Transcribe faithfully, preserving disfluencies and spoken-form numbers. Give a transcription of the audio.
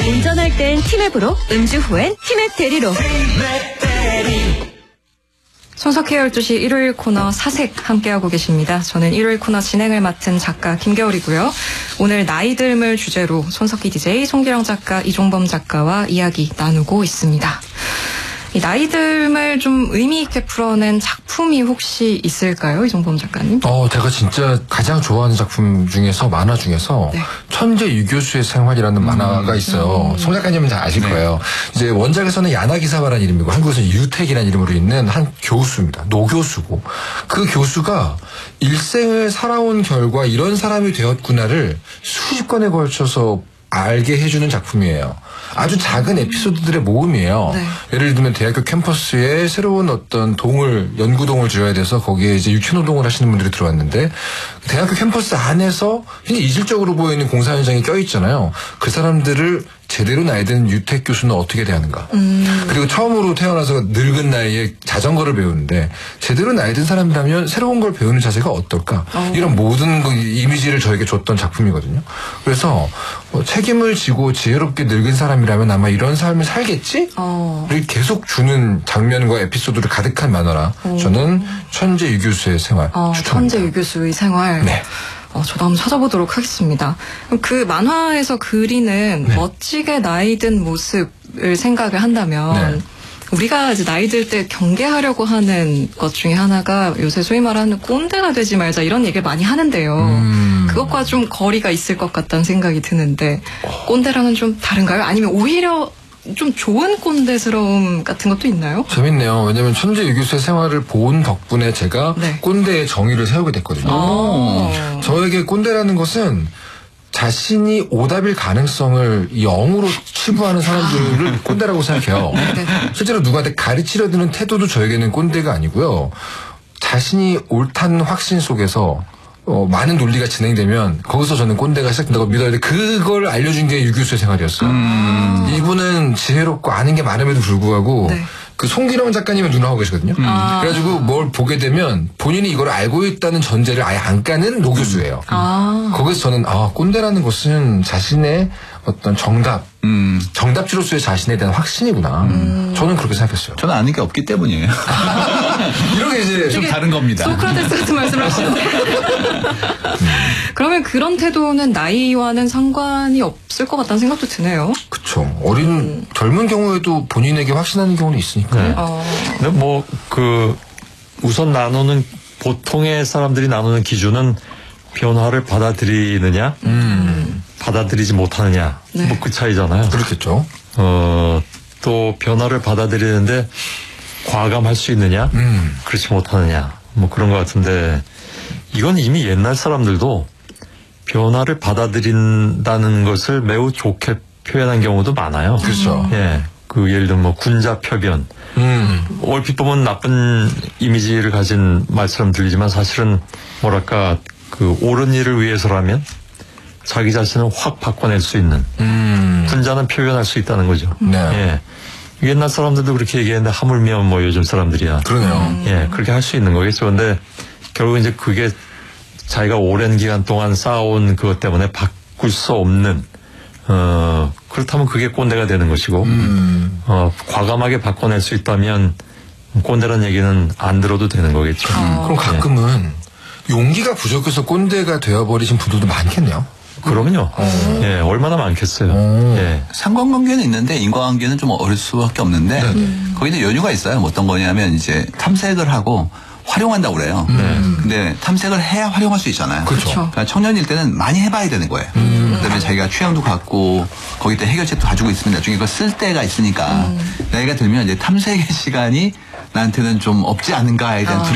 운전할 땐 티맵으로, 음주 후엔 티맵 대리로. 손석희 열두 시 일요일 코너 사색 함께하고 계십니다. 저는 일요일 코너 진행을 맡은 작가 김겨울이고요. 오늘 나이듦을 주제로 손석희 디제이, 송기령 작가, 이종범 작가와 이야기 나누고 있습니다. 이 나이듦을 좀 의미 있게 풀어낸 작품이 혹시 있을까요, 이종범 작가님? 어, 제가 진짜 가장 좋아하는 작품 중에서, 만화 중에서 네. 천재 유교수의 생활이라는 음, 만화가 있어요. 음. 송 작가님은 잘 아실 네. 거예요. 이제 원작에서는 야나기사와라는 이름이고 한국에서는 유택이라는 이름으로 있는 한 교수입니다. 노교수고 그 교수가 일생을 살아온 결과 이런 사람이 되었구나를 수십 권에 걸쳐서 알게 해주는 작품이에요. 아주 작은 에피소드들의 모음이에요. 네. 예를 들면 대학교 캠퍼스에 새로운 어떤 동을, 연구동을 지어야 돼서 거기에 이제 유치노동을 하시는 분들이 들어왔는데 대학교 캠퍼스 안에서 굉장히 이질적으로 보이는 공사 현장이 껴있잖아요. 그 사람들을 제대로 나이든 유택 교수는 어떻게 대하는가. 음. 그리고 처음으로 태어나서 늙은 나이에 자전거를 배우는데 제대로 나이든 사람이라면 새로운 걸 배우는 자세가 어떨까. 어. 이런 모든 그 이미지를 저에게 줬던 작품이거든요. 그래서 어, 책임을 지고 지혜롭게 늙은 사람이라면 아마 이런 삶을 살겠지? 어. 를 계속 주는 장면과 에피소드를 가득한 만화라 오. 저는 천재 유교수의 생활 어, 추천합니다. 천재 유교수의 생활. 네. 어, 저도 한번 찾아보도록 하겠습니다. 그 만화에서 그리는 네. 멋지게 나이든 모습을 생각을 한다면 네. 우리가 이제 나이 들 때 경계하려고 하는 것 중에 하나가 요새 소위 말하는 꼰대가 되지 말자 이런 얘기를 많이 하는데요. 음. 그것과 좀 거리가 있을 것 같다는 생각이 드는데 꼰대랑은 좀 다른가요? 아니면 오히려 좀 좋은 꼰대스러움 같은 것도 있나요? 재밌네요. 왜냐면 천재 유교수의 생활을 본 덕분에 제가 네. 꼰대의 정의를 세우게 됐거든요. 아. 저에게 꼰대라는 것은 자신이 오답일 가능성을 영으로 치부하는 사람들을 꼰대라고 생각해요. 네. 실제로 누구한테 가르치려 드는 태도도 저에게는 꼰대가 아니고요. 자신이 옳다는 확신 속에서 어, 많은 논리가 진행되면 거기서 저는 꼰대가 시작된다고 믿어야 돼. 그걸 알려준 게 유교수의 생활이었어요. 음. 이분은 지혜롭고 아는 게 많음에도 불구하고 네. 그 송기령 작가님의 누나하고 계시거든요. 음. 아. 그래가지고 뭘 보게 되면 본인이 이걸 알고 있다는 전제를 아예 안 까는 노교수예요. 음. 아. 거기서 저는 아 꼰대라는 것은 자신의 어떤 정답, 음. 정답지로서의 자신에 대한 확신이구나. 음. 저는 그렇게 생각했어요. 저는 아는 게 없기 때문이에요. 이렇게 이제 좀 다른 겁니다. 소크라테스 같은 말씀을 하시는데. 음. 그러면 그런 태도는 나이와는 상관이 없을 것 같다는 생각도 드네요. 그렇죠. 어린 음. 젊은 경우에도 본인에게 확신하는 경우는 있으니까. 네. 어. 근데 뭐 그 우선 나누는 보통의 사람들이 나누는 기준은 변화를 받아들이느냐, 음. 받아들이지 못하느냐, 네. 뭐 그 차이잖아요. 그렇겠죠. 어, 또 변화를 받아들이는데 과감할 수 있느냐, 음. 그렇지 못하느냐, 뭐 그런 것 같은데 이건 이미 옛날 사람들도 변화를 받아들인다는 것을 매우 좋게 표현한 경우도 많아요. 그렇죠. 예, 그 예를 들면 뭐 군자표변. 음. 얼핏 보면 나쁜 이미지를 가진 말처럼 들리지만 사실은 뭐랄까 그 옳은 일을 위해서라면 자기 자신을 확 바꿔낼 수 있는 음. 군자는 표현할 수 있다는 거죠. 네. 예. 옛날 사람들도 그렇게 얘기했는데 하물며 뭐 요즘 사람들이야. 그러네요. 음. 예, 그렇게 할 수 있는 거겠죠. 근데 결국 이제 그게 자기가 오랜 기간 동안 쌓아온 그것 때문에 바꿀 수 없는 어 그렇다면 그게 꼰대가 되는 것이고 음. 어 과감하게 바꿔낼 수 있다면 꼰대라는 얘기는 안 들어도 되는 거겠죠. 음. 그럼 가끔은 예. 용기가 부족해서 꼰대가 되어버리신 분들도 많겠네요. 그럼요. 오. 예, 얼마나 많겠어요. 예. 상관관계는 있는데 인과관계는 좀 어릴 수밖에 없는데 음. 거기는 연유가 있어요. 어떤 거냐면 이제 탐색을 하고 활용한다고 그래요. 음. 근데 탐색을 해야 활용할 수 있잖아요. 그렇죠. 그러니까 청년일 때는 많이 해봐야 되는 거예요. 음. 그다음에 자기가 취향도 갖고 거기 때 해결책도 가지고 있으면 나중에 그거 쓸 때가 있으니까 음. 나이가 들면 이제 탐색의 시간이 나한테는 좀 없지 않은가에 대한 어.